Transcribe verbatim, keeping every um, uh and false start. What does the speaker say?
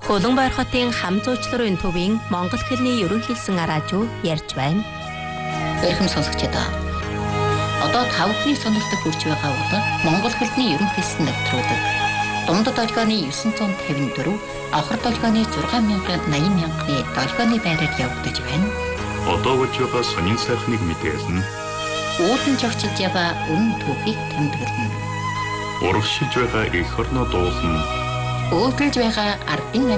Улаанбаяр хотын хам зуучларын төвийн Монгол хэлний ерөнхийлсэн араажуу ярьж байна. Эрхэм сонсогчдоо. Одоо тавхны сонирхдаг хүрч байгаа бол Монгол хэлний ерөнхийлсэн нэвтрүүлэг. Дундад долгионы дев'ять п'ятдесят четыре, авхар долгионы шесть мянга восемьдесят мянганы долгионы байраар явагдаж байна. Одоо болж байгаа сонин сайхныг мэдээлнэ. Уулын жогчилж яваа үнэн түүхийг тэмдэглэнэ. Урагшилж байгаа эх орноо дуулна. Өөдөлж байгаа ардын